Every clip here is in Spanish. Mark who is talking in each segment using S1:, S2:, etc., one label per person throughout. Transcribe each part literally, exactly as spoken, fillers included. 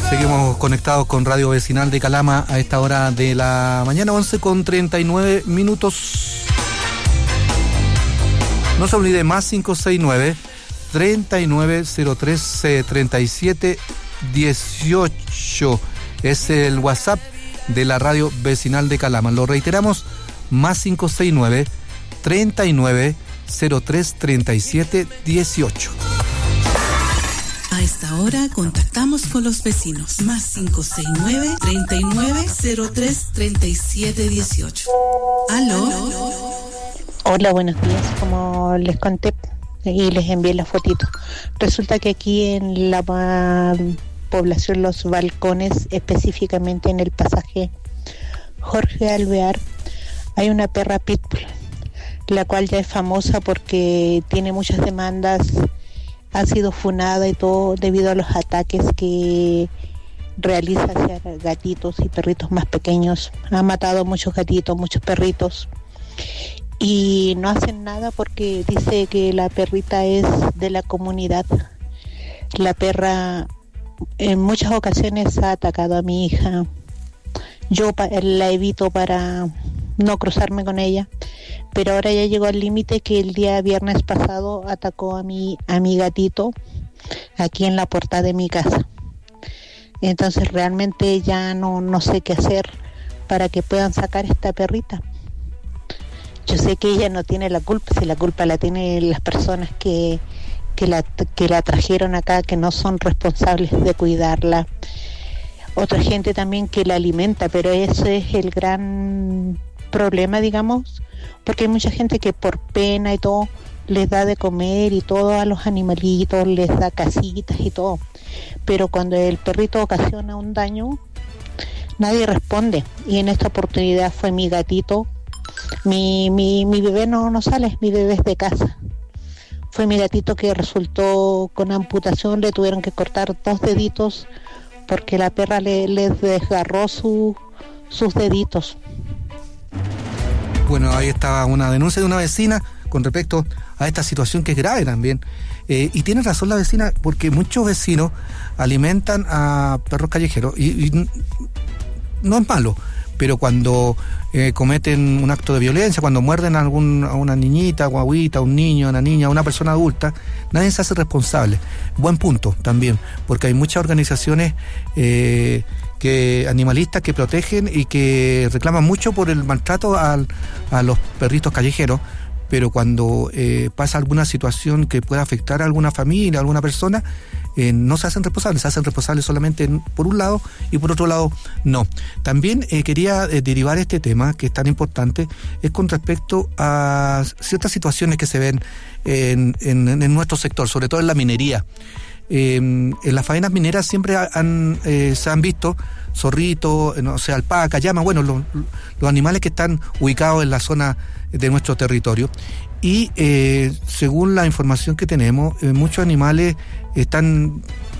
S1: Seguimos conectados con Radio Vecinal de Calama a esta hora de la mañana, once con treinta y nueve minutos. No se olvide, más cinco seis nueve, treinta y nueve cero tres, treinta y siete dieciocho. Es el WhatsApp de la Radio Vecinal de Calama. Lo reiteramos, más cinco seis nueve, treinta y nueve cero tres, treinta y siete dieciocho.
S2: A esta hora contactamos con los vecinos. Más cinco seis nueve, treinta y nueve cero tres, treinta y siete dieciocho. ¿Aló?
S3: Hola, buenos días. Como les conté y les envié la fotito, resulta que aquí en la uh, población Los Balcones, específicamente en el pasaje Jorge Alvear, hay una perra pitbull, la cual ya es famosa porque tiene muchas demandas. Ha sido funada y todo debido a los ataques que realiza hacia gatitos y perritos más pequeños. Ha matado muchos gatitos, muchos perritos, y no hacen nada porque dice que la perrita es de la comunidad. La perra en muchas ocasiones ha atacado a mi hija. Yo pa- la evito para no cruzarme con ella, pero ahora ya llegó al límite que el día viernes pasado atacó a mi, a mi gatito aquí en la puerta de mi casa. Entonces realmente ya no, no sé qué hacer para que puedan sacar esta perrita. Yo sé que ella no tiene la culpa, si la culpa la tienen las personas que, que, la, que la trajeron acá, que no son responsables de cuidarla. Otra gente también que la alimenta, pero ese es el gran problema, digamos, porque hay mucha gente que por pena y todo les da de comer y todo a los animalitos, les da casitas y todo, pero cuando el perrito ocasiona un daño nadie responde, y en esta oportunidad fue mi gatito. mi, mi, mi bebé no, no sale, mi bebé es de casa. Fue mi gatito que resultó con amputación, le tuvieron que cortar dos deditos porque la perra le, les desgarró su, sus deditos.
S1: Bueno, ahí estaba una denuncia de una vecina con respecto a esta situación que es grave también. Eh, y tiene razón la vecina, porque muchos vecinos alimentan a perros callejeros y, y no es malo, pero cuando eh, cometen un acto de violencia, cuando muerden a, algún, a una niñita, guaguita, un niño, una niña, una persona adulta, nadie se hace responsable. Buen punto también, porque hay muchas organizaciones eh, que animalistas que protegen y que reclaman mucho por el maltrato a, a los perritos callejeros, pero cuando eh, pasa alguna situación que pueda afectar a alguna familia, a alguna persona, eh, no se hacen responsables, se hacen responsables solamente en, por un lado, y por otro lado no. También eh, quería eh, derivar este tema, que es tan importante, es con respecto a ciertas situaciones que se ven en, en, en nuestro sector, sobre todo en la minería. Eh, en las faenas mineras siempre han, eh, se han visto zorritos, no sé, alpacas, llamas, bueno, los, los animales que están ubicados en la zona de nuestro territorio. Y eh, según la información que tenemos, eh, muchos animales están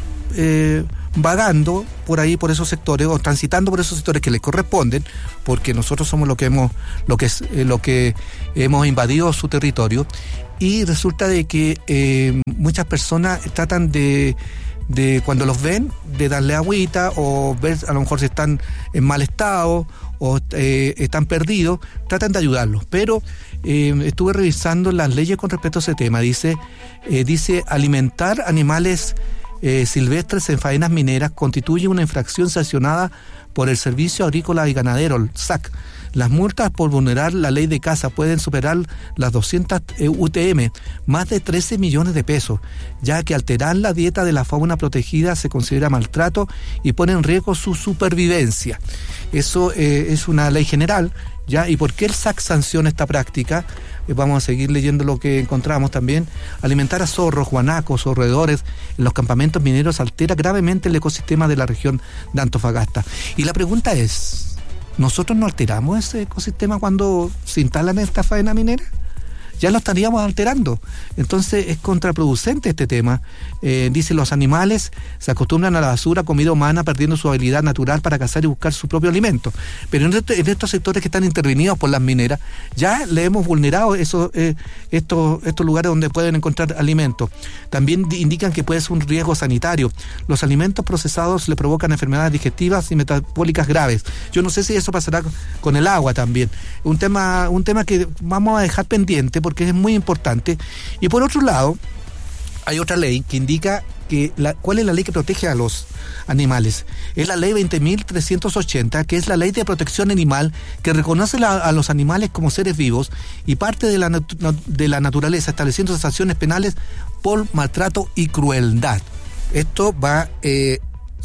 S1: eh, vagando por ahí, por esos sectores, o transitando por esos sectores que les corresponden, porque nosotros somos lo que hemos, lo que es, eh, lo que hemos invadido su territorio. Y resulta de que eh, muchas personas tratan de, de, cuando los ven, de darle agüita, o ver a lo mejor si están en mal estado o eh, están perdidos, tratan de ayudarlos. Pero eh, estuve revisando las leyes con respecto a ese tema. Dice, eh, dice alimentar animales eh, silvestres en faenas mineras constituye una infracción sancionada por el Servicio Agrícola y Ganadero, el S A C. Las multas por vulnerar la ley de caza pueden superar las doscientas U T M, más de trece millones de pesos, ya que alterar la dieta de la fauna protegida se considera maltrato y pone en riesgo su supervivencia. Eso eh, es una ley general, ¿ya? ¿Y por qué el S A C sanciona esta práctica? Eh, vamos a seguir leyendo lo que encontramos también. Alimentar a zorros, guanacos o roedores en los campamentos mineros altera gravemente el ecosistema de la región de Antofagasta. Y la pregunta es, ¿nosotros no alteramos ese ecosistema cuando se instalan esta faena minera? ya lo estaríamos alterando. Entonces es contraproducente este tema. Eh, dice, los animales se acostumbran a la basura, comida humana, perdiendo su habilidad natural para cazar y buscar su propio alimento. Pero en, este, en estos sectores que están intervenidos por las mineras, ya le hemos vulnerado esos, eh, estos, estos lugares donde pueden encontrar alimentos. También indican que puede ser un riesgo sanitario. Los alimentos procesados le provocan enfermedades digestivas y metabólicas graves. Yo no sé si eso pasará con el agua también. Un tema, un tema que vamos a dejar pendiente porque es muy importante. Y por otro lado, hay otra ley que indica que la, cuál es la ley que protege a los animales. Es la ley veinte mil trescientos ochenta, que es la ley de protección animal, que reconoce la, a los animales como seres vivos y parte de la, de la naturaleza, estableciendo sanciones penales por maltrato y crueldad. Esto va eh,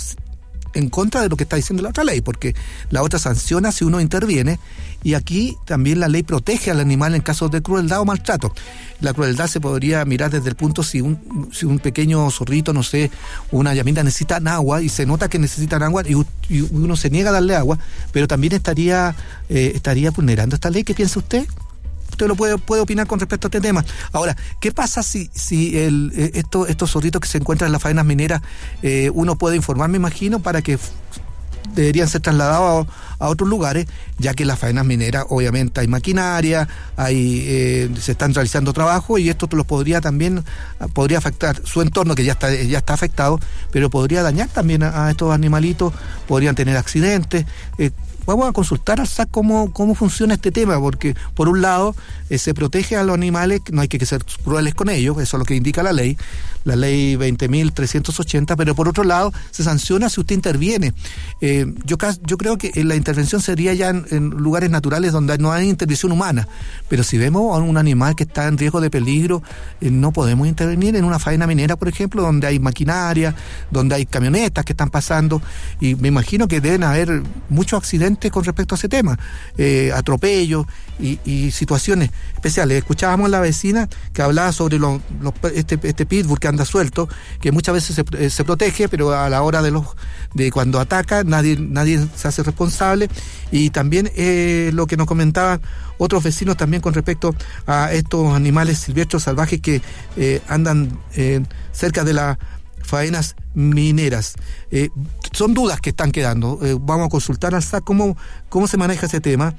S1: en contra de lo que está diciendo la otra ley, porque la otra sanciona si uno interviene, y aquí también la ley protege al animal en casos de crueldad o maltrato. La crueldad se podría mirar desde el punto si un, si un pequeño zorrito, no sé, una llamita necesitan agua y se nota que necesitan agua y, y uno se niega a darle agua, pero también estaría eh, estaría vulnerando esta ley. ¿Qué piensa usted? Usted lo puede, puede opinar con respecto a este tema. Ahora, ¿qué pasa si, si el, eh, esto, estos zorritos que se encuentran en las faenas mineras, eh, uno puede informar, me imagino, para que f- deberían ser trasladados a, a otros lugares, ya que en las faenas mineras obviamente hay maquinaria, hay eh, se están realizando trabajos, y esto los podría también, podría afectar su entorno, que ya está, ya está afectado, pero podría dañar también a, a estos animalitos, podrían tener accidentes. eh, Vamos a consultar al S A C cómo, cómo funciona este tema, porque por un lado eh, se protege a los animales, no hay que ser crueles con ellos, eso es lo que indica la ley, la ley veinte mil trescientos ochenta, pero por otro lado se sanciona si usted interviene. Eh, yo, yo creo que la intervención sería ya en, en lugares naturales donde no hay intervención humana, pero si vemos a un animal que está en riesgo de peligro, eh, no podemos intervenir en una faena minera, por ejemplo, donde hay maquinaria, donde hay camionetas que están pasando, y me imagino que deben haber muchos accidentes con respecto a ese tema, eh, atropellos y, y situaciones especiales. Escuchábamos a la vecina que hablaba sobre lo, lo, este, este pitbull que anda suelto, que muchas veces se, eh, se protege, pero a la hora de los de cuando ataca nadie nadie se hace responsable. Y también eh, lo que nos comentaban otros vecinos también con respecto a estos animales silvestres salvajes que eh, andan eh, cerca de la faenas mineras. Eh, son dudas que están quedando. Eh, vamos a consultar al S A C cómo, cómo se maneja ese tema.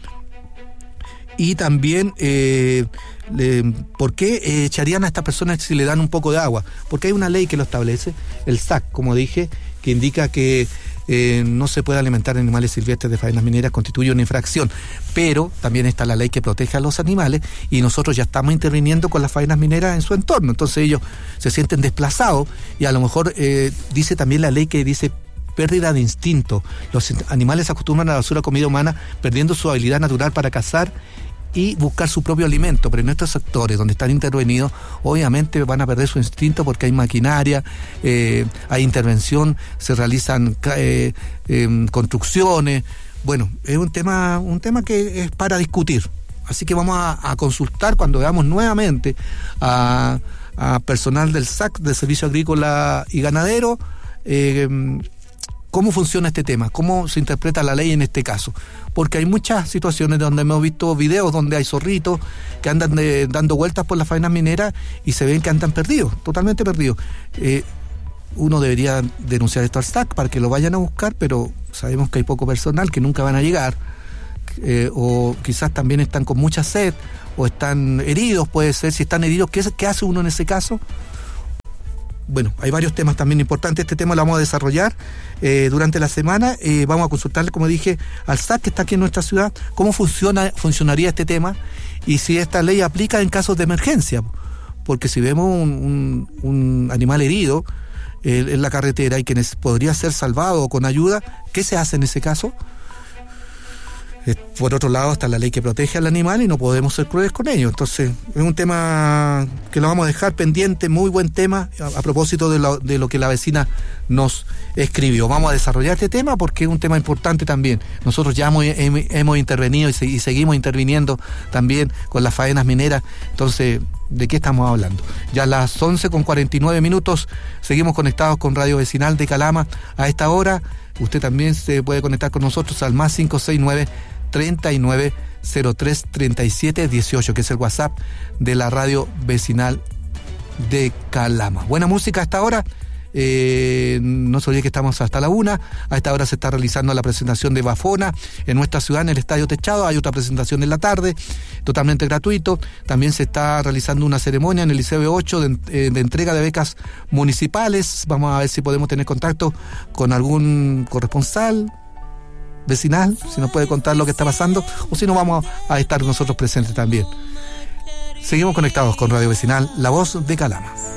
S1: Y también eh, le, por qué eh, echarían a estas personas si le dan un poco de agua. Porque hay una ley que lo establece, el S A C, como dije, que indica que eh, no se puede alimentar animales silvestres de faenas mineras, constituye una infracción. Pero también está la ley que protege a los animales, y nosotros ya estamos interviniendo con las faenas mineras en su entorno. Entonces ellos se sienten desplazados, y a lo mejor eh, dice también la ley que dice pérdida de instinto. Los animales se acostumbran a la basura comida humana, perdiendo su habilidad natural para cazar y buscar su propio alimento, pero en estos sectores donde están intervenidos obviamente van a perder su instinto porque hay maquinaria, eh, hay intervención, se realizan eh, eh, construcciones. Bueno, es un tema un tema que es para discutir, así que vamos a, a consultar cuando veamos nuevamente a, a personal del S A C, del Servicio Agrícola y Ganadero, eh, cómo funciona este tema, cómo se interpreta la ley en este caso, porque hay muchas situaciones donde hemos visto videos donde hay zorritos que andan de, dando vueltas por las faenas mineras y se ven que andan perdidos, totalmente perdidos. Eh, uno debería denunciar esto al S A C para que lo vayan a buscar, pero sabemos que hay poco personal, que nunca van a llegar, eh, o quizás también están con mucha sed, o están heridos, puede ser. Si están heridos, ¿qué, qué hace uno en ese caso? Bueno, hay varios temas también importantes. Este tema lo vamos a desarrollar eh, durante la semana. Eh, vamos a consultarle, como dije, al S A C que está aquí en nuestra ciudad, cómo funciona, funcionaría este tema y si esta ley aplica en casos de emergencia. Porque si vemos un, un, un animal herido eh, en la carretera y que podría ser salvado con ayuda, ¿qué se hace en ese caso? Por otro lado está la ley que protege al animal y no podemos ser crueles con ellos. Entonces es un tema que lo vamos a dejar pendiente, muy buen tema, a, a propósito de lo, de lo que la vecina nos escribió. Vamos a desarrollar este tema porque es un tema importante también. Nosotros ya hemos, hemos intervenido y, se, y seguimos interviniendo también con las faenas mineras. Entonces, ¿de qué estamos hablando? Ya a las once con cuarenta y nueve minutos seguimos conectados con Radio Vecinal de Calama. A esta hora usted también se puede conectar con nosotros al más cinco seis nueve, treinta y nueve, cero tres treinta y siete dieciocho, que es el WhatsApp de la radio vecinal de Calama. Buena música hasta ahora. Eh, no se olvide que estamos hasta la una. A esta hora se está realizando la presentación de Bafona en nuestra ciudad, en el Estadio Techado. Hay otra presentación en la tarde, totalmente gratuito. También se está realizando una ceremonia en el Liceo B ocho de, eh, de entrega de becas municipales. Vamos a ver si podemos tener contacto con algún corresponsal vecinal, si nos puede contar lo que está pasando, o si no, vamos a estar nosotros presentes también. Seguimos conectados con Radio Vecinal, la voz de Calama.